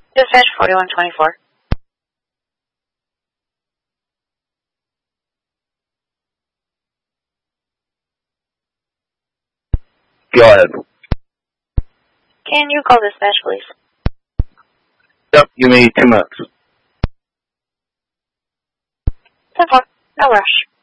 Dispatch 4124. Go ahead. Can you call dispatch, please? Yep, give me 2 minutes. 10-4. No rush.